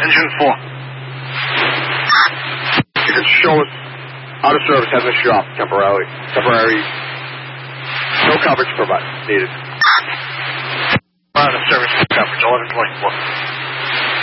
Engine 4. You can show us out of service at the shop temporarily. No coverage provided. Needed. Out of service coverage, 1124.